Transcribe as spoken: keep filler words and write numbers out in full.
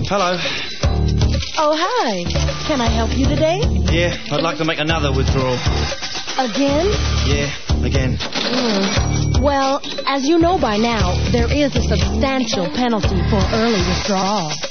Hello. Oh, hi. Can I help you today? Yeah, I'd like to make another withdrawal. Again? Yeah, again. Mm. Well, as you know by now, there is a substantial penalty for early withdrawal.